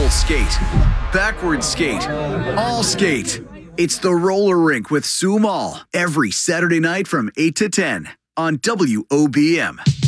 roll skate, backward skate, all skate. It's the roller rink with Sue Mall every Saturday night from 8 to 10 on WOBM.